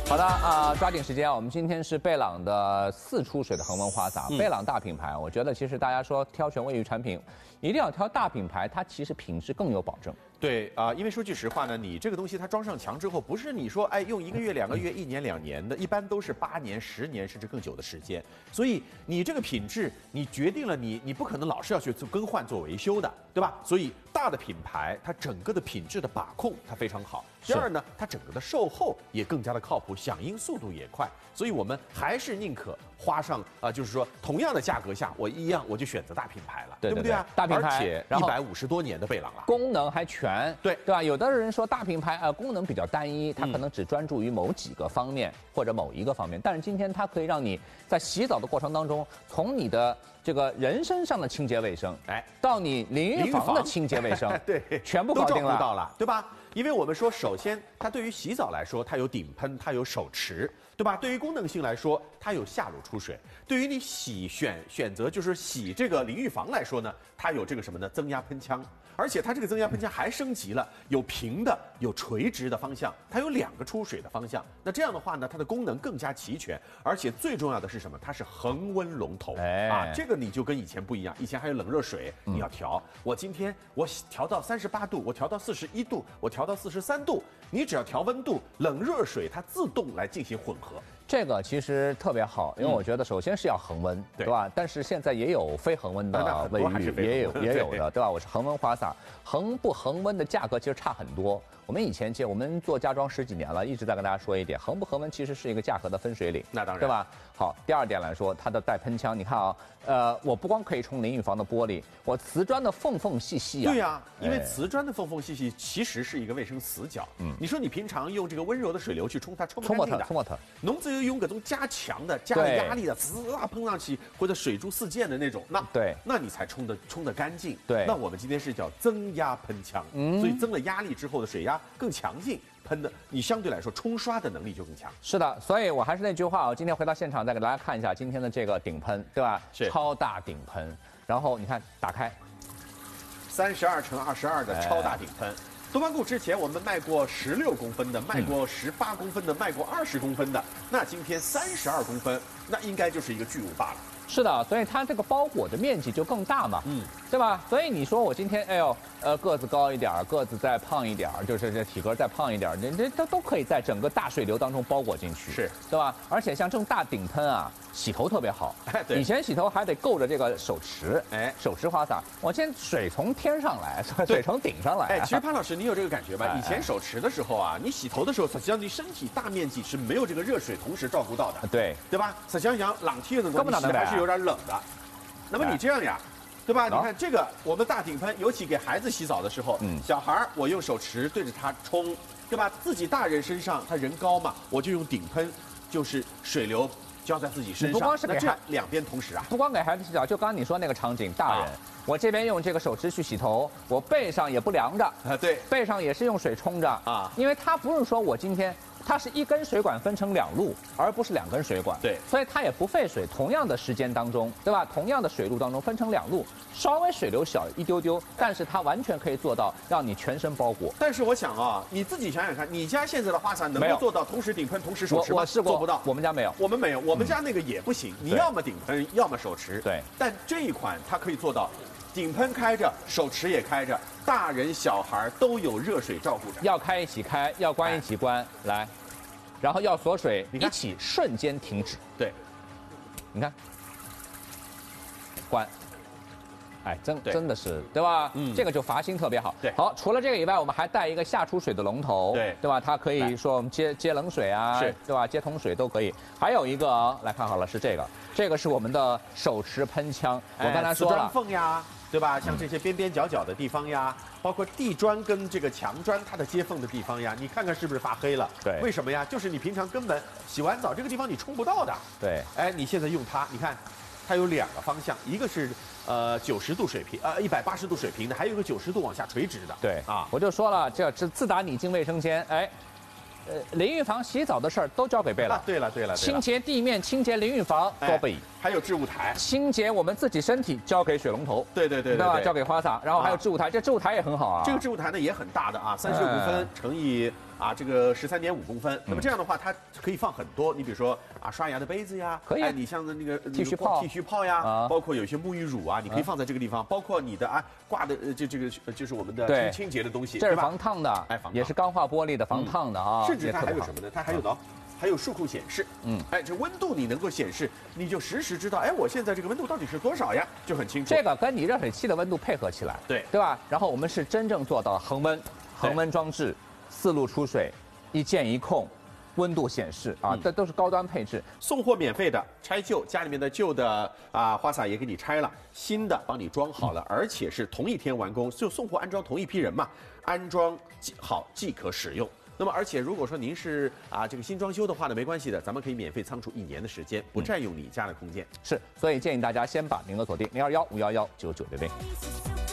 好的啊，抓紧时间啊！我们今天是贝朗的4出水的恒温花洒，贝朗大品牌，我觉得其实大家说挑选卫浴产品，一定要挑大品牌，它其实品质更有保证。 对啊，因为说句实话呢，你这个东西它装上墙之后，不是你说哎用1个月、2个月、1年、2年的，一般都是8年、10年甚至更久的时间。所以你这个品质，你决定了你不可能老是要去做更换、做维修的，对吧？所以大的品牌它整个的品质的把控它非常好。第二呢，它整个的售后也更加的靠谱，响应速度也快。所以我们还是宁可花上就是说同样的价格下，我就选择大品牌了，对不对啊？ 大品牌， 而且150多年的贝朗了， 功能还全， 对吧？有的人说大品牌功能比较单一，它可能只专注于某几个方面或者某一个方面，但是今天它可以让你在洗澡的过程当中，从你的这个人身上的清洁卫生，到你淋浴房的清洁卫生， 对， 全部搞定了， 都照顾到了，对吧？因为我们说，首先它对于洗澡来说，它有顶喷，它有手持，对吧？对于功能性来说，它有下乳出水。对于你选择就是洗这个淋浴房来说呢，它有这个什么呢？增压喷枪。而且它这个增压喷枪还升级了，有平的，有垂直的方向，它有2个出水的方向。那这样的话呢，它的功能更加齐全，而且最重要的是什么？它是恒温龙头，这个你就跟以前不一样，以前还有冷热水，你要调。我今天我调到38度，我调到41度，我调到43度，你只要调温度，冷热水它自动来进行混合。 这个其实特别好，因为我觉得首先是要恒温，对吧？但是现在也有非恒温的卫浴，也有的，对吧？我是恒温花洒，恒不恒温的价格其实差很多。我们以前我们做家装10几年了，一直在跟大家说一点，恒不恒温其实是一个价格的分水岭， 那当然， 对吧？好，第二点来说，它的带喷枪，你看啊，我不光可以冲淋浴房的玻璃，我瓷砖的缝缝隙隙啊， 对呀，因为瓷砖的缝缝隙隙其实是一个卫生死角。你说你平常用这个温柔的水流去冲它，冲不干净的。 冲它。 侬只有用各种加强的、加了压力的，滋啊喷上去，或者水柱四溅的那种，那你才冲得干净。 对， 那我们今天是叫增压喷枪，所以增了压力之后的水压更强劲。喷的，你相对来说冲刷的能力就更强。 是的，所以我还是那句话，我今天回到现场再给大家看一下今天的这个顶喷，对吧？ 是超大顶喷，然后你看打开 ，32×22的超大顶喷。多邦固之前我们卖过16公分的，卖过18公分的，卖过20公分的，那今天32公分，那应该就是一个巨无霸了。 是的，所以它这个包裹的面积就更大嘛，对吧？所以你说我今天个子高一点，个子再胖一点，就是这体格再胖一点，这都可以在整个大水流当中包裹进去， 是， 对吧？而且像这种大顶喷啊，洗头特别好。 对， 以前洗头还得够着这个手持，手持花洒，我今天水从天上来，水从顶上来。 其实潘老师，你有这个感觉吧？以前手持的时候啊，你洗头的时候，实际上你身体大面积是没有这个热水同时照顾到的，对吧？实际上冷天的时候，你洗的还是有点冷的。那么你这样呀，对吧？你看这个，我们大顶喷，尤其给孩子洗澡的时候，小孩我用手持对着他冲，对吧？自己大人身上，他人高嘛，我就用顶喷，就是水流浇在自己身上。 不光是给这两边同时啊， 不光给孩子洗澡，就刚刚你说那个场景，大人，我这边用这个手持去洗头，我背上也不凉着， 对， 背上也是用水冲着啊，因为它不是说我今天。它是1根水管分成2路，而不是2根水管。 对， 所以它也不费水。同样的时间当中，对吧？同样的水路当中分成2路，稍微水流小一丢丢，但是它完全可以做到让你全身包裹。 但是我想啊，你自己想想看，你家现在的花洒能够做到同时顶喷、同时手持吗？ 我试过， 做不到。 我们家没有， 我们没有，我们家那个也不行。你要么顶喷，要么手持。 对， 但这一款它可以做到。顶喷开着，手持也开着，大人小孩都有热水照顾着。 要开一起开，要关一起关，来。然后要锁水，一起瞬间停止。 对， 你看，关，真的是，对吧？这个就阀芯特别好。 对， 好，除了这个以外，我们还带一个下出水的龙头，对吧？它可以说我们接冷水啊，对吧？接桶水都可以。还有一个来看好了，是这个是我们的手持喷枪。我刚才说了，瓷砖缝呀。对吧？像这些边边角角的地方呀，包括地砖跟这个墙砖它的接缝的地方呀，你看看是不是发黑了？ 对， 为什么呀？就是你平常根本洗完澡这个地方你冲不到的。 对， 你现在用它，你看，它有2个方向，一个是90度水平，180度水平的，还有一个90度往下垂直的。 对我就说了，自打你进卫生间，淋浴房洗澡的事儿都交给贝朗。 对了， 清洁地面、清洁淋浴房都贝。 还有置物台， 清洁我们自己身体交给水龙头。 对吧？ 交给花洒，然后还有置物台，这置物台也很好啊。 这个置物台呢也很大的啊，35公分乘以这个13.5公分。那么这样的话，它可以放很多，你比如说刷牙的杯子呀， 可以。 你像那个剃须泡呀，包括有些沐浴乳啊，你可以放在这个地方，包括你的挂的这个就是我们的清洁的东西， 这是防烫的，也是钢化玻璃的防烫的啊。 甚至它还有什么呢？它还有数控显示，这温度你能够显示，你就实时知道，我现在这个温度到底是多少呀，就很清楚。 这个跟你热水器的温度配合起来，对吧？然后我们是真正做到恒温装置，4路出水，一键一控，温度显示这都是高端配置。 送货免费的，拆旧，家里面的旧的花洒也给你拆了，新的帮你装好了，而且是同一天完工，就送货安装同一批人嘛，安装好即可使用。那么，而且如果说您是这个新装修的话呢，没关系的，咱们可以免费仓储1年的时间，不占用你家的空间。 是，所以建议大家先把名额锁定021-511-9960。